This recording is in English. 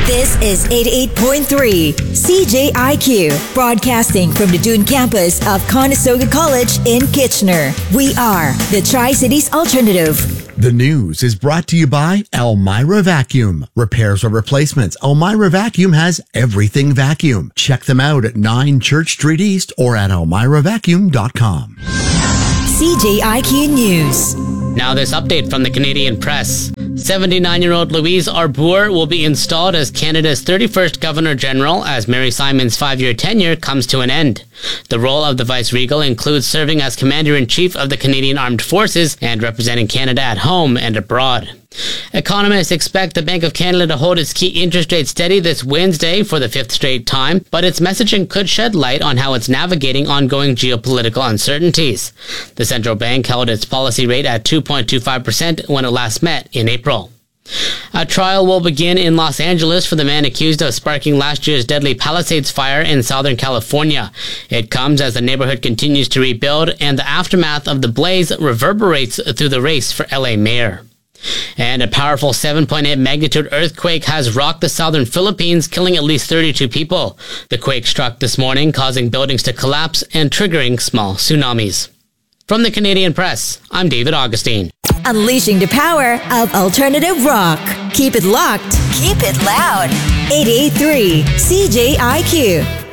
This is 88.3 CJIQ, broadcasting from the Dune campus of Conestoga College in Kitchener. We are the Tri-Cities Alternative. The news is brought to you by Elmira Vacuum. Repairs or replacements, Elmira Vacuum has everything vacuum. Check them out at 9 Church Street East or at elmiravacuum.com. CJIQ News. Now this update from the Canadian Press. 79-year-old Louise Arbour will be installed as Canada's 31st Governor-General as Mary Simon's 5-year tenure comes to an end. The role of the Vice-Regal includes serving as Commander-in-Chief of the Canadian Armed Forces and representing Canada at home and abroad. Economists expect the Bank of Canada to hold its key interest rate steady this Wednesday for the 5th straight time, but its messaging could shed light on how it's navigating ongoing geopolitical uncertainties. The central bank held its policy rate at 2.25% when it last met in April. A trial will begin in Los Angeles for the man accused of sparking last year's deadly Palisades fire in Southern California. It comes as the neighborhood continues to rebuild and the aftermath of the blaze reverberates through the race for LA mayor. And a powerful 7.8 magnitude earthquake has rocked the southern Philippines, killing at least 32 people. The quake struck this morning, causing buildings to collapse and triggering small tsunamis. From the Canadian Press, I'm David Augustine. Unleashing the power of alternative rock. Keep it locked. Keep it loud. 88.3 CJIQ.